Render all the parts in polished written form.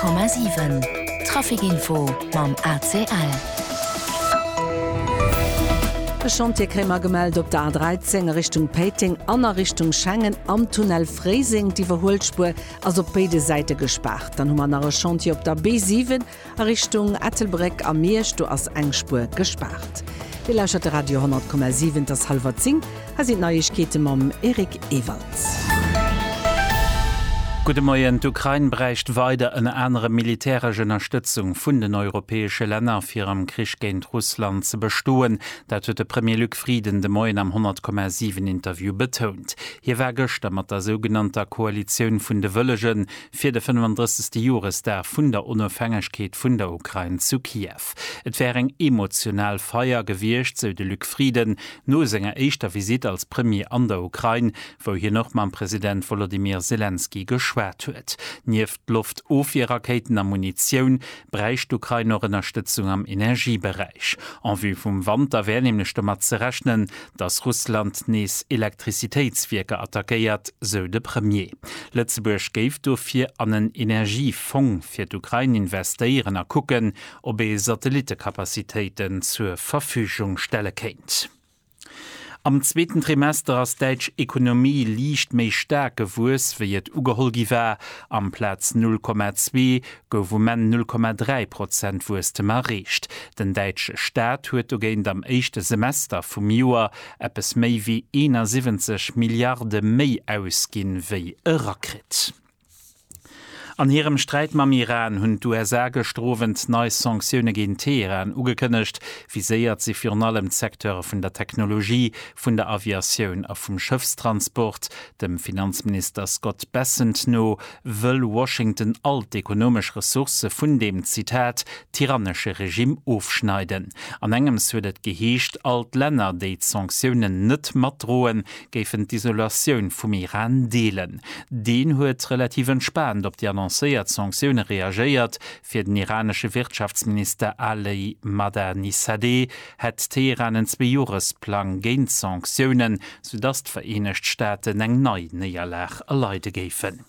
100,7 Trafikinfo mam ACL. Chantier-Krämer gemeldet op der A13 Richtung Peiting, aner Richtung Schengen am Tunnel Freising, die Verholspur also op beide Seite gespart. Dann haben wir nach Chantier op der B7 Richtung Ettelbreck am Meersch, du als Engspur gespart. Die lauschert Radio 100,7 das halber Zing, sind Neuigkeiten mam Erik Ewalds. Guten Morgen, die Ukraine bräuchte weiter eine andere militärische Unterstützung von den europäischen Ländern für am Krieg gegen Russland zu bestehen. Das hat der Premier Luc Frieden de Morgen am 100,7 Interview betont. Hier war gestern mit der sogenannten Koalition von den Willigen für den 35. Jahrestag von der Unabhängigkeit von der Ukraine zu Kiew. Es wäre ein emotional Feier gewesen, so der Luc Frieden, nur seiner ersten Visite als Premier an der Ukraine, wo hier nochmal Präsident Volodymyr Zelensky geschwärzt huet. Nieft Luft Raketen an Munition bräicht Ukraine noch Unterstützung am Energiebereich. An wie vum Winter wäre nämlich damit zu rechnen, dass Russland nees Elektrizitätswerke attackiert, so de Premier. Lützeburg geft dafür an einen Energiefonds für die Ukraine investieren und gucken, ob Satellitenkapazitäten zur Verfügung stellen könnt. Am zweiten Trimester als Deutsch Ökonomie liegt méi stark gewus, wie het ugeholgi war, am Platz 0,2, Government 0,3% wurste ma recht. Den deutsche Staat huet ogéint am echte Semester vum Joer eppes méi wie 71 Milliarden méi ausgin wie Rakrit. An ihrem Streit mam Iran hunn USA gestrovent neue Sanktionen gegen Teheran ugekënnecht, wie séiert sie für allem Sektor vun der Technologie, vun der Aviation a vum Schiffstransport. Dem Finanzminister Scott Bessent no will Washington alt ökonomisch Ressource vun dem Zitat tyrannische Regime aufschneiden. An engem huet geheescht alt Länder, déi Sanktionen net mat droen, géfen d'Isolation vum Iran deelen. Den huet relativ entspannt op die Sanktionen reagiert. Für den iranischen Wirtschaftsminister Ali Madanisadeh hat Teheran einen 2-Jahresplan gegen Sanktionen, sodass die Vereinigten Staaten eng neue Niederlage erleiden geben.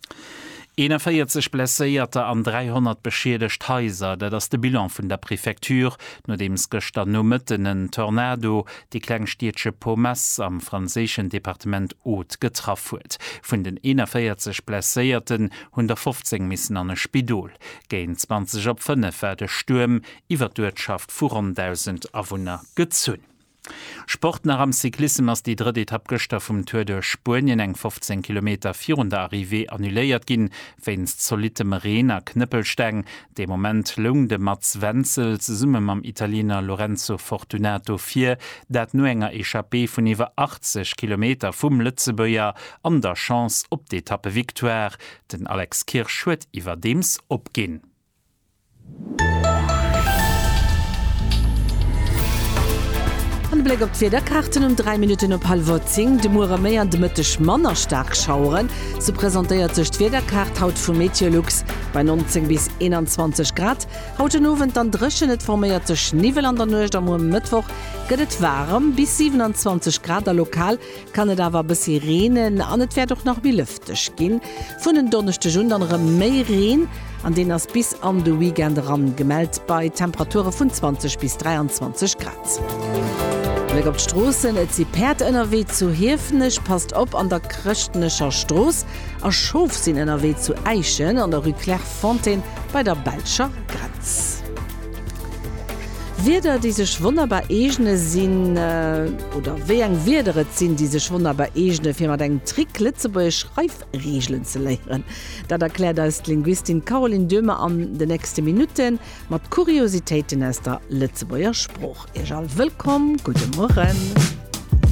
41 blessierte an 300 beschädigt Häuser, das der Bilan von der Präfektur, nachdem es gestern nur mitten einen Tornado die Kleinstädtische Pommes am französischen Departement Haute getroffen hat. Von den 41 blessierten 115 müssen an ein Spital. Gegen 20 auf 5 war der Sturm über die Wirtschaft vor 1000 Einwohner gezogen. Sport nach am Cyklismus die dritte Etappe vom Tour de Spanien eng 15 Kilometer 400 Arrivé annuléiert gin, wenn's solide Marina Knüppelsteng, dem Moment lung de Mats Wenzel ze summe am Italiener Lorenzo Fortunato 4, dat no enger Echappé vun iwwer 80 Kilometer vum Lützebøier an der Chance op d'Etappe Victoire, den Alex Kirsch huet iwwer dems opgin. Blick op Federkarten 3 Minuten op halbzing de Murer méi an de Mëttech Manner stark schauren, so präsentiert sech d'Federkart haut vu Meteorlux bei 19 bis 21 Grad. Haut den Owen dann dreschen et formierte Schnivel an der Nøcht am Mittwoch gëtt warm bis 27 Grad lokal kann et awer bis Renen an et wär doch noch wie lüftech ginn. Vun den donnechte Jun andere méi Reen, an den ass bis an de Weekend ran gemeldt bei Temperature vun 20 bis 23 Grad. Weg op Strossen et sie Perd NRW zu Hefnech passt op an der Krchtnescher Stroß, a Schof sinn NRW zu Eichen an der Rue Claire Fontaine bei der Belscher Grenz. Wieder diese wunderbar Egene sinn oder wie eng Wideret sinn diese wunderbar Egene fir mat eng Trick Litzeburger Schreibregeln ze lehren. Dat erklärt als Linguistin Caroline Dömer an de nächste Minuten mat Kuriositäten aus der Litzeburger Spruch. Ihr seid willkommen, guten Morgen.